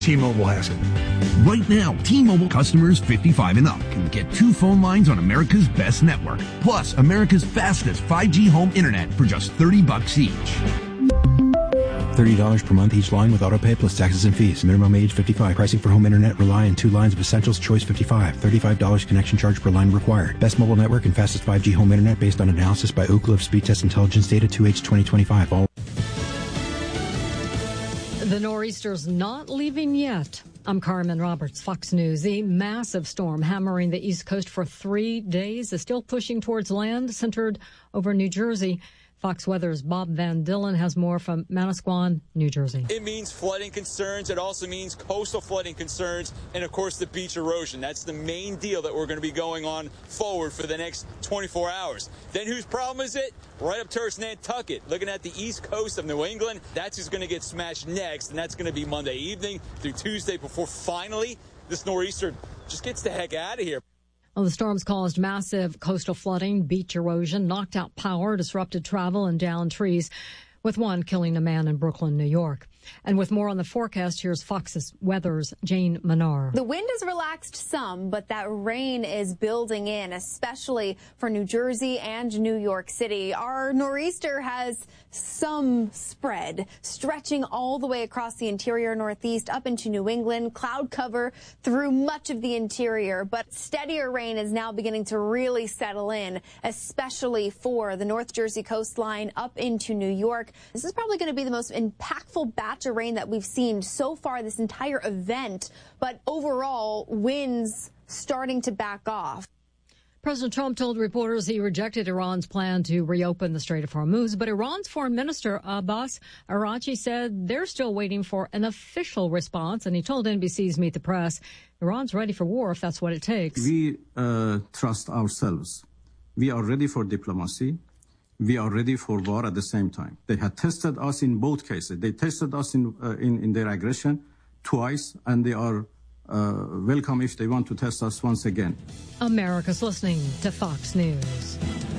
T-Mobile has it. Right now, T-Mobile customers 55 and up can get 2 phone lines on America's best network, plus America's fastest 5G home internet for just $30 each. $30 per month each line with autopay plus taxes and fees. Minimum age 55. Pricing for home internet rely on 2 lines of Essentials Choice 55. $35 connection charge per line required. Best mobile network and fastest 5G home internet based on analysis by Ookla of Speed Test Intelligence data 2H 2025. All. The nor'easter's not leaving yet. I'm Carmen Roberts, Fox News. The massive storm hammering the East Coast for 3 days is still pushing towards land centered over New Jersey. Fox Weather's Bob Van Dillen has more from Manasquan, New Jersey. It means flooding concerns. It also means coastal flooding concerns and, of course, the beach erosion. That's the main deal that we're going to be going on forward for the next 24 hours. Then whose problem is it? Right up towards Nantucket, looking at the east coast of New England. That's who's going to get smashed next, and that's going to be Monday evening through Tuesday before finally this nor'easter just gets the heck out of here. Well, the storms caused massive coastal flooding, beach erosion, knocked out power, disrupted travel, and downed trees, with one killing a man in Brooklyn, New York. And with more on the forecast, here's Fox's Weather's Jane Manar. The wind has relaxed some, but that rain is building in, especially for New Jersey and New York City. Our nor'easter has some spread, stretching all the way across the interior northeast up into New England, cloud cover through much of the interior, but steadier rain is now beginning to really settle in, especially for the North Jersey coastline up into New York. This is probably going to be the most impactful batch of rain that we've seen so far this entire event, but overall winds starting to back off. President Trump told reporters he rejected Iran's plan to reopen the Strait of Hormuz, but Iran's Foreign Minister Abbas Araghchi said they're still waiting for an official response, and he told NBC's Meet the Press Iran's ready for war if that's what it takes. We trust ourselves. We are ready for diplomacy. We are ready for war at the same time. They had tested us in both cases. They tested us in their aggression twice, and they are welcome if they want to test us once again. America's listening to Fox News.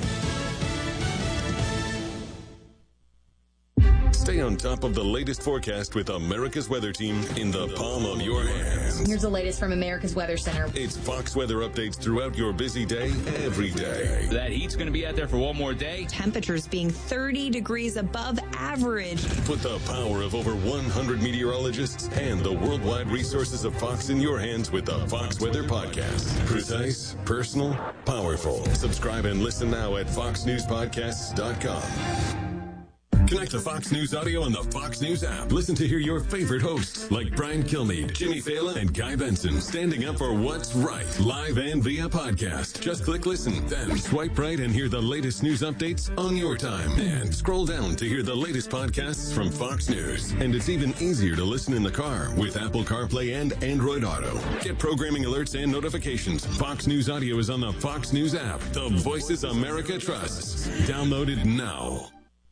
Stay on top of the latest forecast with America's Weather Team in the palm of your hands. Here's the latest from America's Weather Center. It's Fox weather updates throughout your busy day, every day. That heat's going to be out there for one more day. Temperatures being 30 degrees above average. Put the power of over 100 meteorologists and the worldwide resources of Fox in your hands with the Fox Weather Podcast. Precise, personal, powerful. Subscribe and listen now at foxnewspodcasts.com. Connect to Fox News Audio on the Fox News app. Listen to hear your favorite hosts like Brian Kilmeade, Jimmy Fallon, and Guy Benson standing up for what's right, live and via podcast. Just click listen, then swipe right and hear the latest news updates on your time. And scroll down to hear the latest podcasts from Fox News. And it's even easier to listen in the car with Apple CarPlay and Android Auto. Get programming alerts and notifications. Fox News Audio is on the Fox News app. The voices America trusts. Download it now.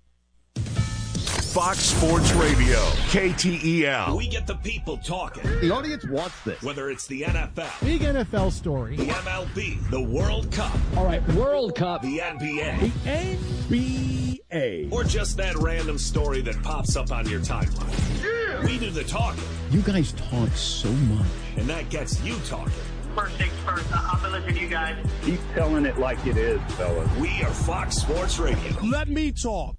Fox Sports Radio, KTEL. We get the people talking. The audience wants this. Whether it's the NFL, big NFL story, the MLB, the World Cup. All right, World Cup. The NBA. The NBA. Or just that random story that pops up on your timeline. Yeah. We do the talking. You guys talk so much. And that gets you talking. First things first, I'll be listening to you guys. Keep telling it like it is, fellas. We are Fox Sports Radio. Let me talk.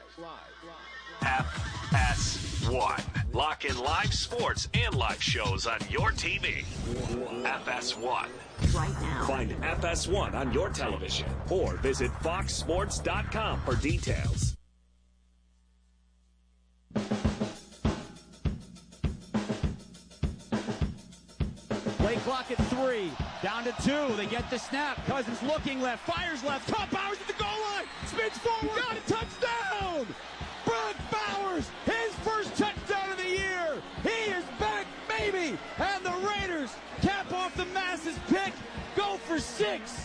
FS1. Lock in live sports and live shows on your TV. FS1. Right now. Find FS1 on your television or visit foxsports.com for details. Play clock at 3. Down to 2. They get the snap. Cousins looking left. Fires left. Caught Bowers at the goal line. Spins forward. Got a touchdown. Brock Bowers, his first touchdown of the year. He is back, baby. And the Raiders cap off the Masses pick. Go for 6.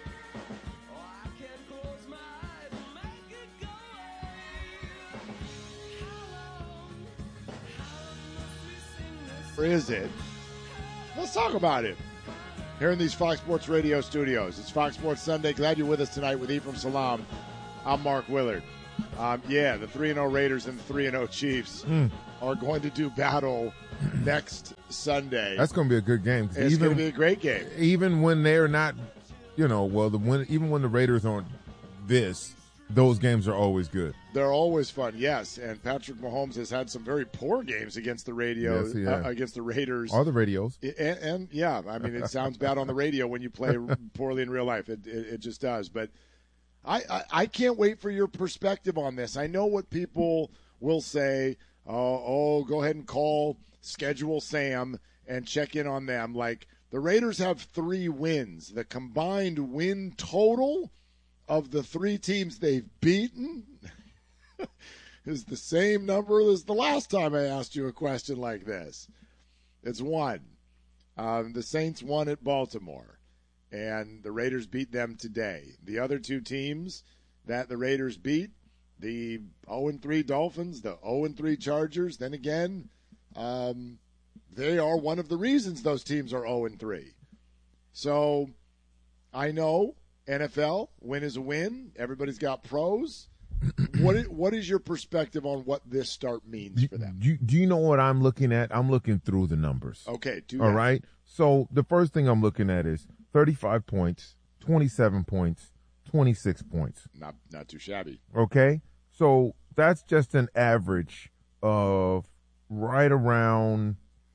Or is it? Let's talk about it. Here in these Fox Sports Radio studios. It's Fox Sports Sunday. Glad you're with us tonight with Ephraim Salam. I'm Mark Willard. The 3-0 Raiders and the 3-0 Chiefs are going to do battle next Sunday. That's going to be a good game. It's going to be a great game. Even when they're not, even when the Raiders aren't those games are always good. They're always fun, yes. And Patrick Mahomes has had some very poor games against the Raiders. Or the radios. And yeah, I mean, it sounds bad on the radio when you play poorly in real life. It just does. But I can't wait for your perspective on this. I know what people will say. Oh, go ahead and schedule Sam and check in on them. Like, the Raiders have 3 wins. The combined win total of the 3 teams they've beaten is the same number as the last time I asked you a question like this. It's 1. The Saints won at Baltimore, and the Raiders beat them today. The other 2 teams that the Raiders beat, the 0-3 Dolphins, the 0-3 Chargers, then again, they are one of the reasons those teams are 0-3. So I know NFL, win is a win. Everybody's got pros. What is your perspective on what this start means for them? Do you know what I'm looking at? I'm looking through the numbers. Okay, all right? So the first thing I'm looking at is 35 points, 27 points, 26 points. Not too shabby. Okay? So that's just an average of right around,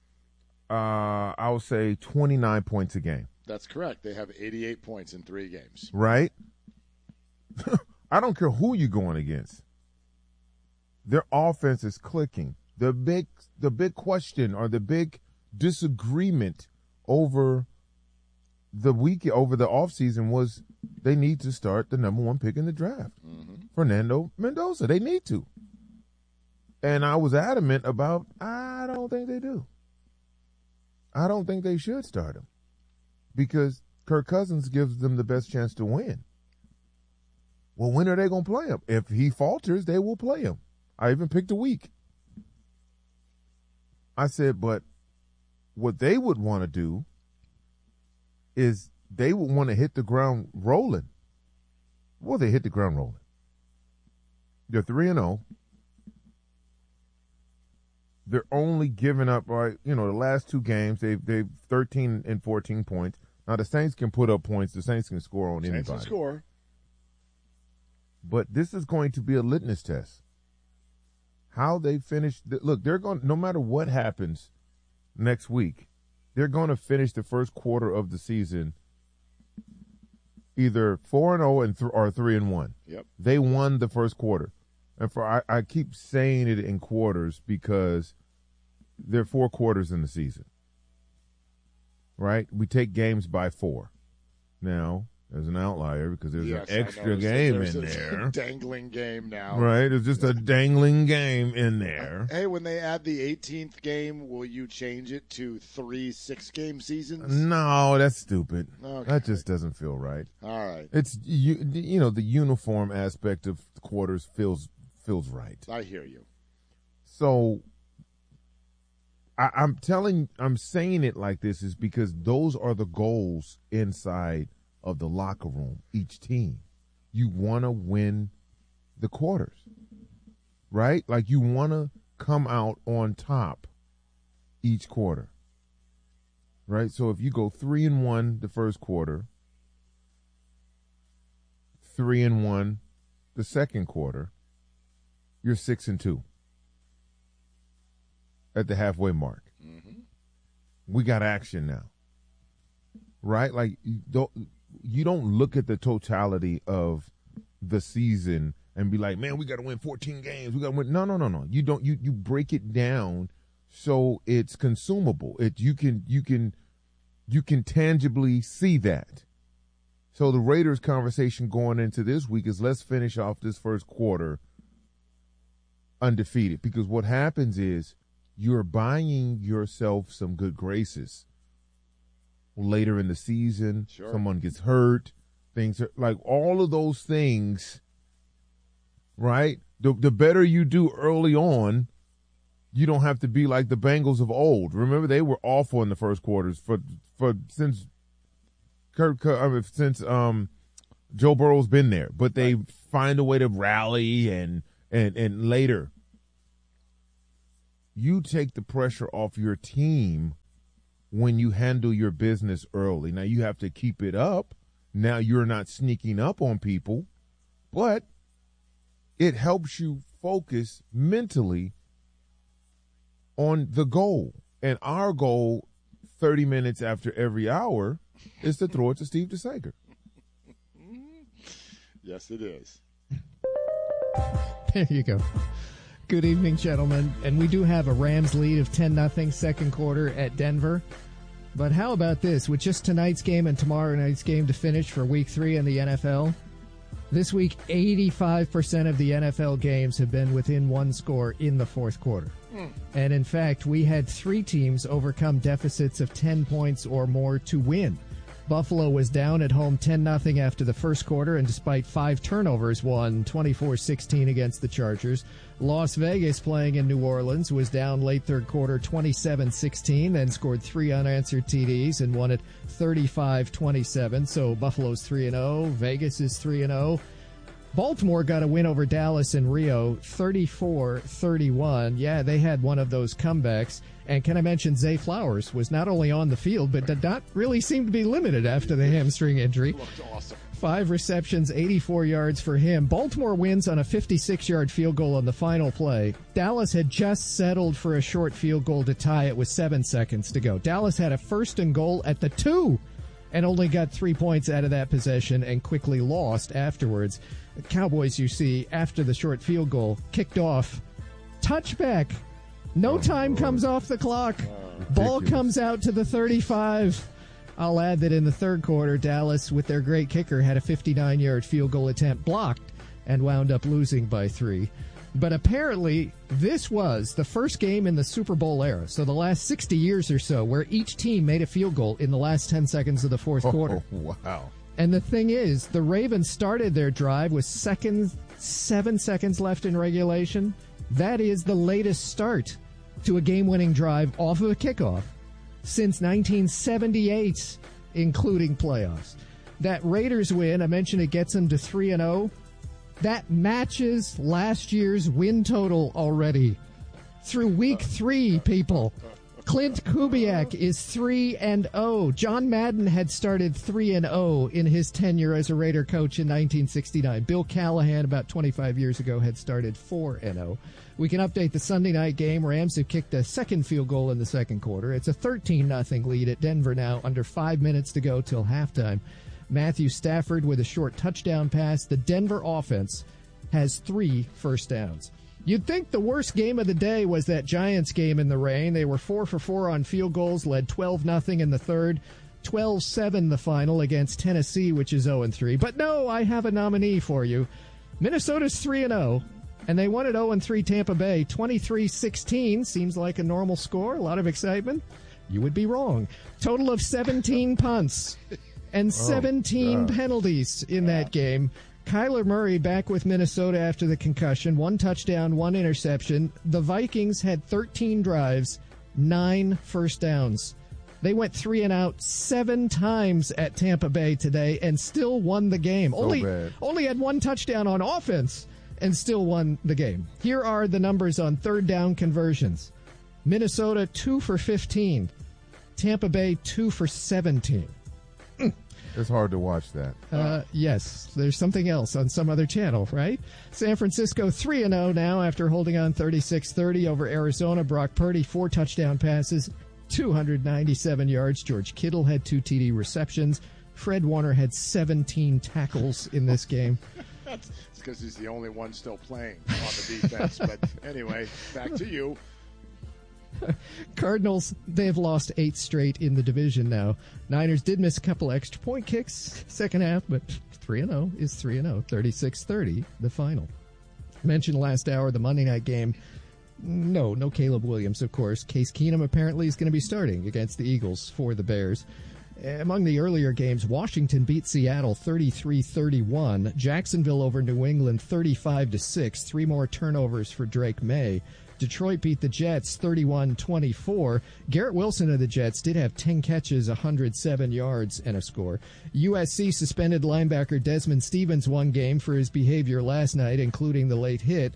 I would say, 29 points a game. That's correct. They have 88 points in 3 games. Right? I don't care who you're going against. Their offense is clicking. The big question or the big disagreement over the offseason was they need to start the number 1 pick in the draft. Mm-hmm. Fernando Mendoza. They need to. And I was adamant about, I don't think they do. I don't think they should start him. Because Kirk Cousins gives them the best chance to win. Well, when are they going to play him? If he falters, they will play him. I even picked a week. I said, but what they would want to do is they would want to hit the ground rolling. Well, they hit the ground rolling. They're 3-0. They're only giving up, the last 2 games, they've 13 and 14 points. Now, the Saints can put up points. The Saints can score on anybody. Saints can score. But this is going to be a litmus test. How they finish. Look, they're going, no matter what happens next week, they're going to finish the first quarter of the season either 4-0 or 3-1. Yep. They won the first quarter. And I keep saying it in quarters because there are 4 quarters in the season. Right? We take games by 4. Now, there's an outlier because there's an extra game in there. A dangling game now. Right? There's just a dangling game in there. Hey, when they add the 18th game, will you change it to 3 6-game seasons? No, that's stupid. Okay. That just doesn't feel right. All right. It's the uniform aspect of quarters feels right. I hear you. So I'm saying it like this is because those are the goals inside of the locker room, each team. You want to win the quarters, right? Like you want to come out on top each quarter, right? So if you go 3-1 the first quarter, 3-1 the second quarter, you're 6-2 at the halfway mark. Mm-hmm. We got action now, right? Like you don't look at the totality of the season and be like, man, we got to win 14 games. We got to win. No. You don't. You break it down so it's consumable. You can tangibly see that. So the Raiders conversation going into this week is let's finish off this first quarter undefeated, because what happens is you're buying yourself some good graces later in the season. Sure. Someone gets hurt, things are like all of those things, right? The better you do early on, you don't have to be like the Bengals of old. Remember, they were awful in the first quarters since Joe Burrow's been there, but they find a way to rally and later. you take the pressure off your team when you handle your business early. Now, you have to keep it up. Now you're not sneaking up on people, but it helps you focus mentally on the goal. And our goal 30 minutes after every hour is to throw it to Steve DeSager. Yes, it is. There you go. Good evening, gentlemen. And we do have a Rams lead of 10-0 second quarter at Denver. But how about this? With just tonight's game and tomorrow night's game to finish for Week 3 in the NFL, this week 85% of the NFL games have been within one score in the fourth quarter. And in fact, we had 3 teams overcome deficits of 10 points or more to win. Buffalo was down at home 10-0 after the first quarter, and despite 5 turnovers, won 24-16 against the Chargers. Las Vegas, playing in New Orleans, was down late third quarter 27-16, then scored 3 unanswered TDs and won it 35-27. So Buffalo's 3-0, Vegas is 3-0. Baltimore got a win over Dallas in Rio, 34-31. Yeah, they had one of those comebacks. And can I mention Zay Flowers was not only on the field, but did not really seem to be limited after the hamstring injury. Looked awesome. 5 receptions, 84 yards for him. Baltimore wins on a 56-yard field goal on the final play. Dallas had just settled for a short field goal to tie it with 7 seconds to go. Dallas had a 1st and goal at the 2 and only got 3 points out of that possession and quickly lost afterwards. The Cowboys, you see, after the short field goal, kicked off. Touchback. No time comes off the clock. Ball comes out to the 35. I'll add that in the third quarter, Dallas, with their great kicker, had a 59-yard field goal attempt blocked and wound up losing by 3. But apparently, this was the first game in the Super Bowl era, so the last 60 years or so, where each team made a field goal in the last 10 seconds of the fourth quarter. Wow. And the thing is, the Ravens started their drive with 7 seconds left in regulation. That is the latest start to a game-winning drive off of a kickoff since 1978, including playoffs. That Raiders win, I mentioned it gets them to 3-0. That matches last year's win total already. Through week 3, people. Clint Kubiak is 3-0. John Madden had started 3-0 in his tenure as a Raider coach in 1969. Bill Callahan, about 25 years ago, had started 4-0. We can update the Sunday night game. Rams have kicked a second field goal in the second quarter. It's a 13-0 lead at Denver now, under 5 minutes to go till halftime. Matthew Stafford with a short touchdown pass. The Denver offense has 3 first downs. You'd think the worst game of the day was that Giants game in the rain. They were 4 for 4 on field goals, led 12-0 in the third, 12-7 the final against Tennessee, which is 0-3. But no, I have a nominee for you. Minnesota's 3-0, and they won at 0-3 Tampa Bay, 23-16. Seems like a normal score, a lot of excitement. You would be wrong. Total of 17 punts and 17 penalties in that game. Kyler Murray back with Minnesota after the concussion. 1 touchdown, 1 interception. The Vikings had 13 drives, 9 first downs. They went 3 and out 7 times at Tampa Bay today and still won the game. Only had 1 touchdown on offense and still won the game. Here are the numbers on third down conversions. Minnesota 2 for 15. Tampa Bay 2 for 17. It's hard to watch that. Yes, there's something else on some other channel, right? San Francisco 3-0 now after holding on 36-30 over Arizona. Brock Purdy, 4 touchdown passes, 297 yards. George Kittle had 2 TD receptions. Fred Warner had 17 tackles in this game. It's because he's the only one still playing on the defense. But anyway, back to you. Cardinals, they've lost 8 straight in the division now. Niners did miss a couple extra point kicks second half, but 3-0 is 3-0. 36-30, the final. Mentioned last hour, the Monday night game. No Caleb Williams, of course. Case Keenum apparently is going to be starting against the Eagles for the Bears. Among the earlier games, Washington beat Seattle 33-31. Jacksonville over New England 35-6. 3 more turnovers for Drake May. Detroit beat the Jets 31-24. Garrett Wilson of the Jets did have 10 catches, 107 yards, and a score. USC suspended linebacker Desmond Stevens 1 game for his behavior last night, including the late hit.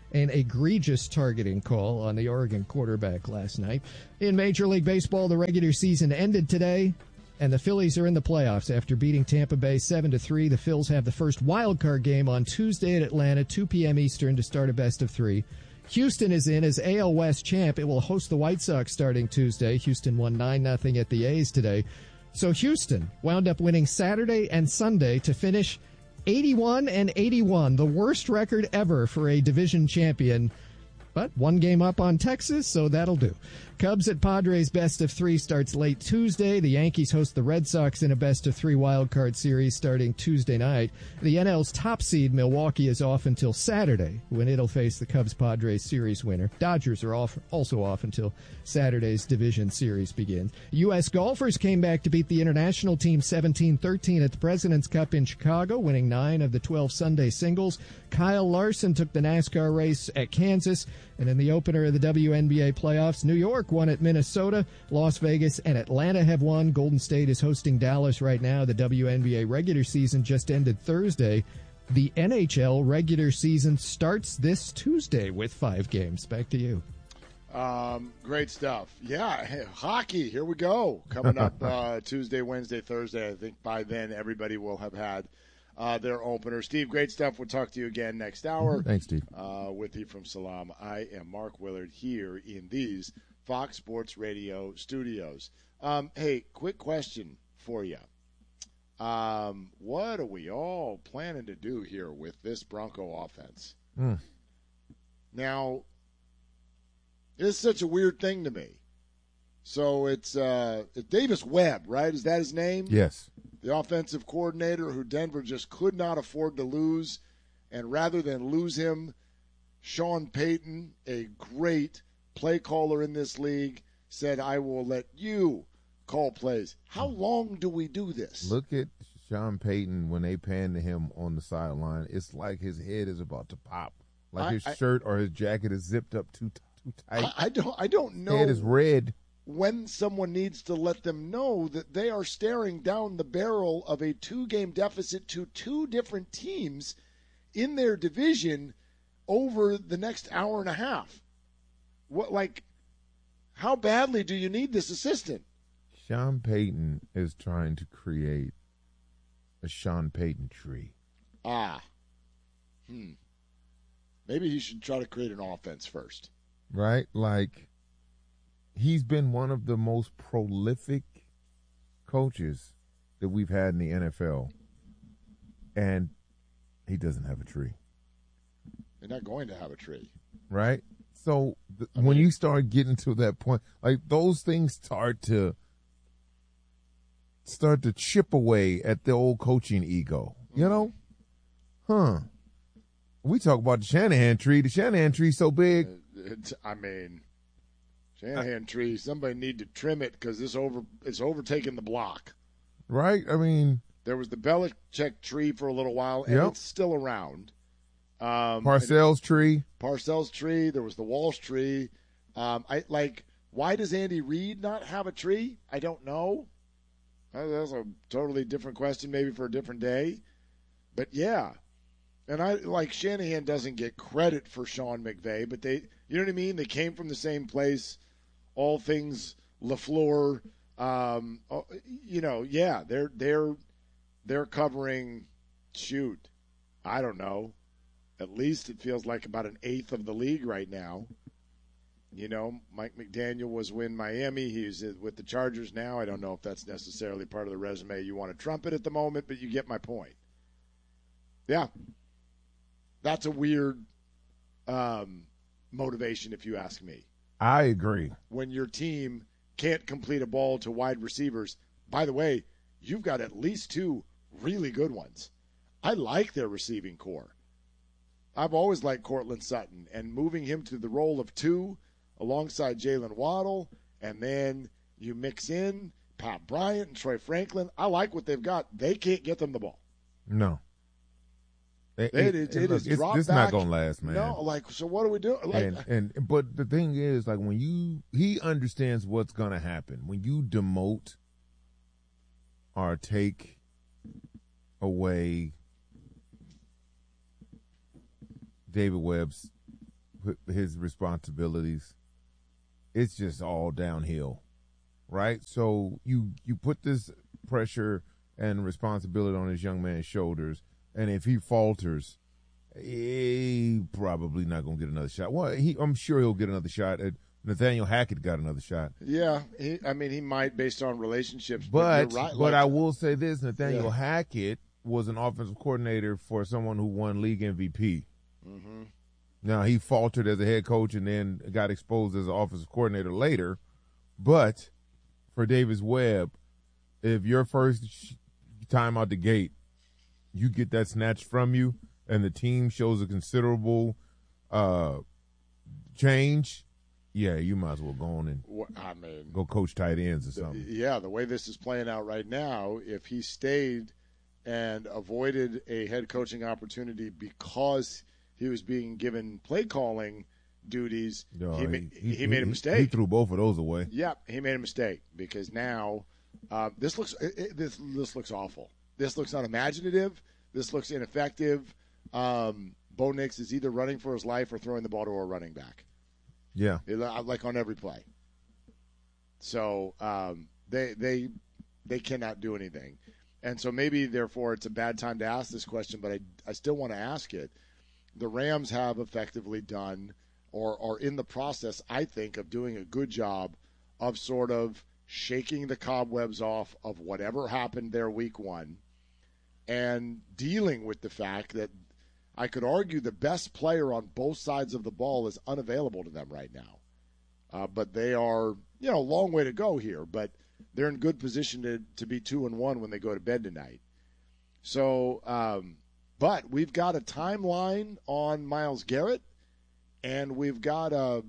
an egregious targeting call on the Oregon quarterback last night. In Major League Baseball, the regular season ended today, and the Phillies are in the playoffs after beating Tampa Bay 7-3. The Phils have the first wild card game on Tuesday at Atlanta, 2 p.m. Eastern, to start a best-of-3. Houston is in as AL West champ. It will host the White Sox starting Tuesday. Houston won 9-0 at the A's today. So Houston wound up winning Saturday and Sunday to finish 81-81, the worst record ever for a division champion. But one game up on Texas, so that'll do. Cubs at Padres best-of-3 starts late Tuesday. The Yankees host the Red Sox in a best-of-3 wild-card series starting Tuesday night. The NL's top seed, Milwaukee, is off until Saturday, when it'll face the Cubs-Padres series winner. Dodgers are also off until Saturday's division series begins. U.S. golfers came back to beat the international team 17-13 at the President's Cup in Chicago, winning 9 of the 12 Sunday singles. Kyle Larson took the NASCAR race at Kansas. And in the opener of the WNBA playoffs, New York won at Minnesota. Las Vegas and Atlanta have won. Golden State is hosting Dallas right now. The WNBA regular season just ended Thursday. The NHL regular season starts this Tuesday with 5 games. Back to you. Great stuff. Yeah, hey, hockey, here we go. Coming up Tuesday, Wednesday, Thursday. I think by then everybody will have had their opener. Steve, great stuff. We'll talk to you again next hour. Thanks, Steve. With you from Salam, I am Mark Willard here in these Fox Sports Radio studios. Hey, quick question for you. What are we all planning to do here with this Bronco offense? Now, it's such a weird thing to me. So it's Davis Webb, right? Is that his name? Yes. The offensive coordinator who Denver just could not afford to lose. And rather than lose him, Sean Payton, a great play caller in this league, said, I will let you call plays. How long do we do this? Look at Sean Payton when they pan to him on the sideline. It's like his head is about to pop. Like his shirt or his jacket is zipped up too tight. I don't know. His head is red. When someone needs to let them know that they are staring down the barrel of a 2-game deficit to 2 different teams in their division over the next hour and a half. How badly do you need this assistant? Sean Payton is trying to create a Sean Payton tree. Maybe he should try to create an offense first. Right? Like, he's been one of the most prolific coaches that we've had in the NFL, and he doesn't have a tree. They're not going to have a tree. Right? So when you start getting to that point, like, those things start to chip away at the old coaching ego. You know? We talk about the Shanahan tree. The Shanahan tree's so big. Shanahan tree, somebody need to trim it because it's overtaking the block. Right? I mean, there was the Belichick tree for a little while, and it's still around. Parcells tree. There was the Walsh tree. Why does Andy Reid not have a tree? I don't know. That's a totally different question, maybe for a different day. But yeah. And Shanahan doesn't get credit for Sean McVay, but you know what I mean? They came from the same place. All things LaFleur, they're covering. Shoot, I don't know. At least it feels like about an eighth of the league right now. You know, Mike McDaniel was with Miami. He's with the Chargers now. I don't know if that's necessarily part of the resume you want to trumpet at the moment, but you get my point. Yeah. That's a weird motivation, if you ask me. I agree. When your team can't complete a ball to wide receivers. By the way, you've got at least 2 really good ones. I like their receiving core. I've always liked Cortland Sutton, and moving him to the role of 2 alongside Jalen Waddle, and then you mix in Pat Bryant and Troy Franklin. I like what they've got. They can't get them the ball. No. It is drop this back. Not gonna last, man. No, so what do we do? But the thing is, like, when he understands what's gonna happen when you demote or take away David Webb's his responsibilities, it's just all downhill, right? So you put this pressure and responsibility on this young man's shoulders, and if he falters, he probably not going to get another shot. Well, I'm sure he'll get another shot. Nathaniel Hackett got another shot. Yeah, he might based on relationships. But you're right, but I will say this: Nathaniel Hackett was an offensive coordinator for someone who won league MVP. Mm-hmm. Now, he faltered as a head coach and then got exposed as an offensive coordinator later. But for Davis Webb, if your first time out the gate, you get that snatched from you and the team shows a considerable change, yeah, you might as well go on and go coach tight ends or something. Yeah, the way this is playing out right now, if he stayed and avoided a head coaching opportunity because he was being given play calling duties, he made a mistake. He threw both of those away. Yeah, he made a mistake because now this looks awful. This looks unimaginative. This looks ineffective. Bo Nix is either running for his life or throwing the ball to a running back. Yeah, like on every play. So they cannot do anything, and so maybe therefore it's a bad time to ask this question, but I still want to ask it. The Rams have effectively done or are in the process, I think, of doing a good job of sort of shaking the cobwebs off of whatever happened there week one and dealing with the fact that I could argue the best player on both sides of the ball is unavailable to them right now. But they are, a long way to go here, but they're in good position to be 2-1 when they go to bed tonight. So, but we've got a timeline on Myles Garrett, and we've got a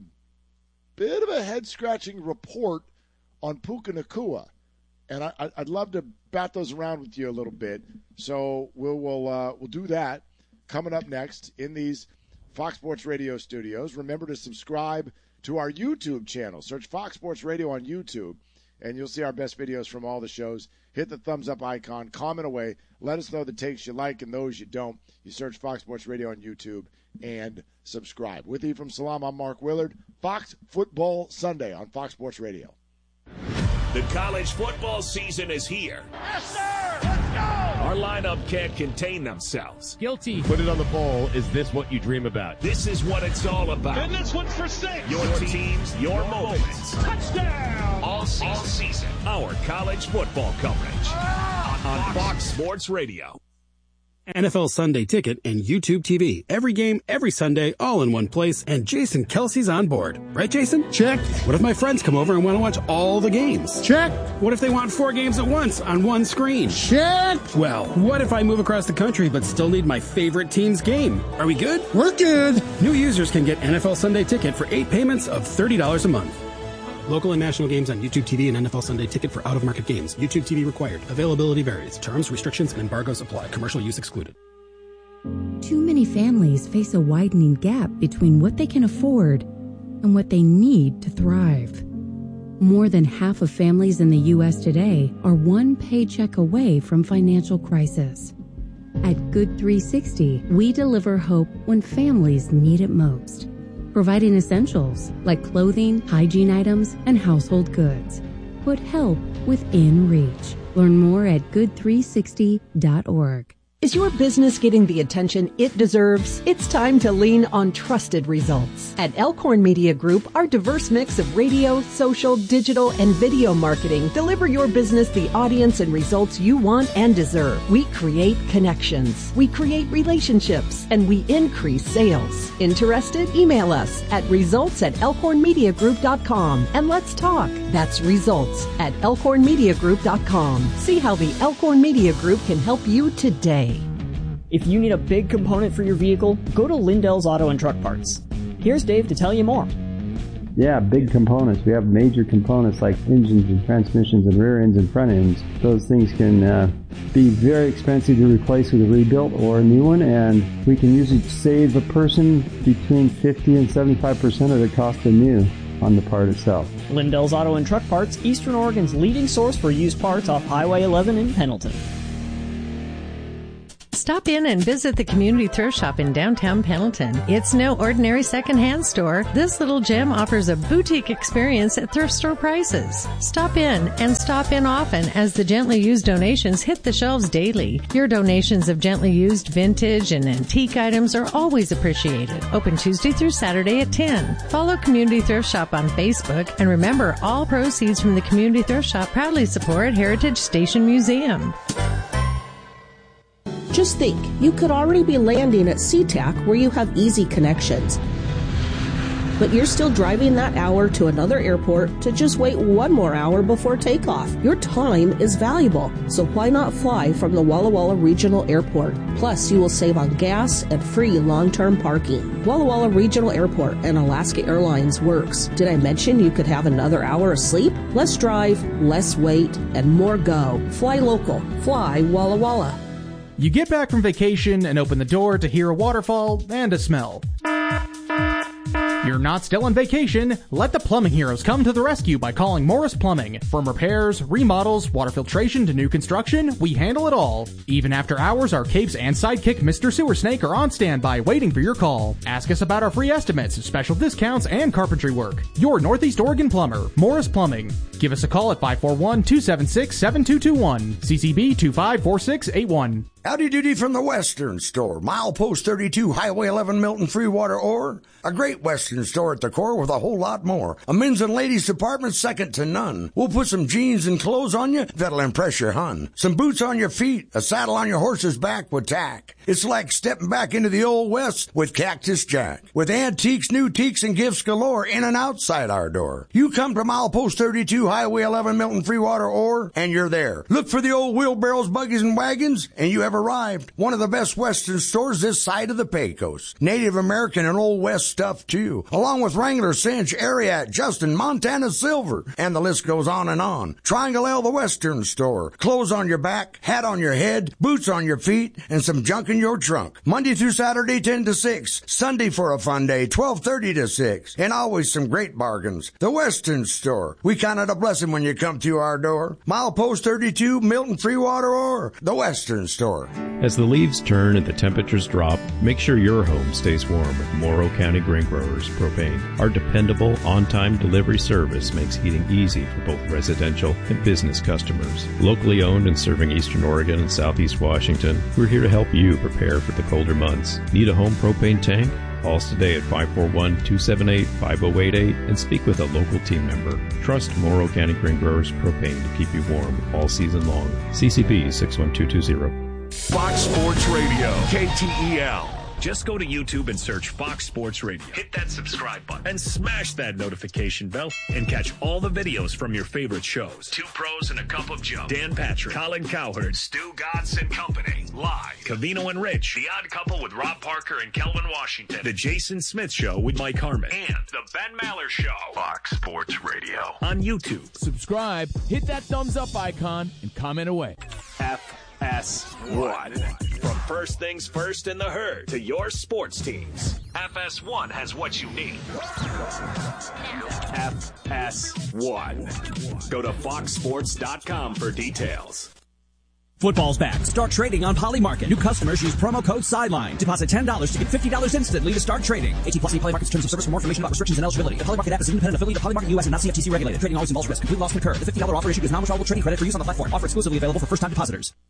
bit of a head-scratching report on Puka Nacua. And I'd love to bat those around with you a little bit. So we'll do that coming up next in these Fox Sports Radio studios. Remember to subscribe to our YouTube channel. Search Fox Sports Radio on YouTube, and you'll see our best videos from all the shows. Hit the thumbs-up icon. Comment away. Let us know the takes you like and those you don't. You search Fox Sports Radio on YouTube and subscribe. With you from Salam, I'm Mark Willard. Fox Football Sunday on Fox Sports Radio. The college football season is here. Yes, sir! Let's go! Our lineup can't contain themselves. Guilty. Put it on the poll. Is this what you dream about? This is what it's all about. And this one's for 6. Your teams, your moments. Touchdown! All season. Our college football coverage on Fox Sports Radio. NFL Sunday Ticket and YouTube TV. Every game, every Sunday, all in one place, and Jason Kelsey's on board. Right, Jason? Check. What if my friends come over and want to watch all the games? Check. What if they want 4 games at once on one screen? Check. Well, what if I move across the country but still need my favorite team's game? Are we good? We're good. New users can get NFL Sunday Ticket for 8 payments of $30 a month. Local and national games on YouTube TV and NFL Sunday Ticket for out-of-market games. YouTube TV required. Availability varies. Terms, restrictions, and embargoes apply. Commercial use excluded. Too many families face a widening gap between what they can afford and what they need to thrive. More than half of families in the U.S. today are one paycheck away from financial crisis. At Good 360, we deliver hope when families need it most, providing essentials like clothing, hygiene items, and household goods. Put help within reach. Learn more at good360.org. Is your business getting the attention it deserves? It's time to lean on trusted results. At Elkhorn Media Group, our diverse mix of radio, social, digital, and video marketing deliver your business the audience and results you want and deserve. We create connections, we create relationships, and we increase sales. Interested? Email us at results@elkhornmediagroup.com and let's talk. That's results@elkhornmediagroup.com. See how the Elkhorn Media Group can help you today. If you need a big component for your vehicle, go to Lindell's Auto and Truck Parts. Here's Dave to tell you more. Yeah, big components. We have major components like engines and transmissions and rear ends and front ends. Those things can be very expensive to replace with a rebuilt or a new one, and we can usually save a person between 50 and 75% of the cost of new on the part itself. Lindell's Auto and Truck Parts, Eastern Oregon's leading source for used parts off Highway 11 in Pendleton. Stop in and visit the Community Thrift Shop in downtown Pendleton. It's no ordinary secondhand store. This little gem offers a boutique experience at thrift store prices. Stop in and stop in often as the gently used donations hit the shelves daily. Your donations of gently used vintage and antique items are always appreciated. Open Tuesday through Saturday at 10. Follow Community Thrift Shop on Facebook, and remember, all proceeds from the Community Thrift Shop proudly support Heritage Station Museum. Just think, you could already be landing at SeaTac where you have easy connections. But you're still driving that hour to another airport to just wait one more hour before takeoff. Your time is valuable, so why not fly from the Walla Walla Regional Airport? Plus, you will save on gas and free long-term parking. Walla Walla Regional Airport and Alaska Airlines works. Did I mention you could have another hour of sleep? Less drive, less wait, and more go. Fly local. Fly Walla Walla. You get back from vacation and open the door to hear a waterfall and a smell. You're not still on vacation. Let the plumbing heroes come to the rescue by calling Morris Plumbing. From repairs, remodels, water filtration to new construction, we handle it all. Even after hours, our capes and sidekick Mr. Sewer Snake are on standby waiting for your call. Ask us about our free estimates, special discounts, and carpentry work. Your Northeast Oregon plumber, Morris Plumbing. Give us a call at 541-276-7221. CCB 254681. Howdy doody from the Western Store. Milepost 32, Highway 11, Milton, Freewater, Ore. A great Western store at the core with a whole lot more. A men's and ladies department second to none. We'll put some jeans and clothes on you that'll impress your hun. Some boots on your feet, a saddle on your horse's back with tack. It's like stepping back into the Old West with Cactus Jack. With antiques, new teaks, and gifts galore in and outside our door. You come to Milepost 32, Highway 11, Milton, Freewater, Ore, and you're there. Look for the old wheelbarrows, buggies, and wagons, and you have arrived. One of the best Western stores this side of the Pecos. Native American and Old West stuff, too. Along with Wrangler, Cinch, Ariat, Justin, Montana Silver, and the list goes on and on. Triangle L, the Western Store. Clothes on your back, hat on your head, boots on your feet, and some junk in your trunk. Monday through Saturday, 10 to 6. Sunday for a fun day, 12:30 to 6. And always some great bargains. The Western Store. We count it a blessing when you come through our door. Milepost 32, Milton, Freewater, or the Western Store. As the leaves turn and the temperatures drop, make sure your home stays warm with Morrow County Grain Growers Propane. Our dependable, on-time delivery service makes heating easy for both residential and business customers. Locally owned and serving Eastern Oregon and Southeast Washington, we're here to help you prepare for the colder months. Need a home propane tank? Call us today at 541-278-5088 and speak with a local team member. Trust Morrow County Grain Growers Propane to keep you warm all season long. CCB 61220. Fox Sports Radio, KTEL. Just go to YouTube and search Fox Sports Radio. Hit that subscribe button and smash that notification bell and catch all the videos from your favorite shows. Two Pros and a Cup of Joe. Dan Patrick, Colin Cowherd, Stu Godson Company. Live. Covino and Rich. The Odd Couple with Rob Parker and Kelvin Washington. The Jason Smith Show with Mike Harmon. And The Ben Maller Show. Fox Sports Radio. On YouTube. Subscribe, hit that thumbs up icon, and comment away. FS1. From first things first in the herd to your sports teams, FS1 has what you need. FS1. Go to foxsports.com for details. Football's back. Start trading on Polymarket. New customers use promo code SIDELINE. Deposit $10 to get $50 instantly to start trading. 18+ Polymarket's terms of service. For more information about restrictions and eligibility. The Polymarket app is an independent affiliate of Polymarket US and not CFTC regulated. Trading always involves risk. Complete loss can occur. The $50 offer issued is non-withdrawable trading credit for use on the platform. Offer exclusively available for first-time depositors.